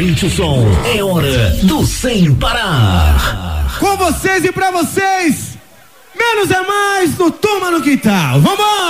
Aumente o som, é hora do Sem Parar. Com vocês e pra vocês, menos é mais no Toma no Quintal. Vambora!